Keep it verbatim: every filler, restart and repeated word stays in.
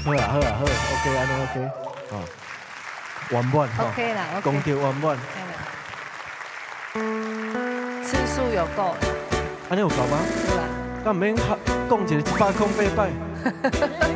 好啊好啊好 ，OK 安尼 OK， 哦，圆满吼 OK 啦，OK。 讲到圆满， 次数有够了， 安尼有够吗？ 有啦。 敢毋免讲一个一百空八百？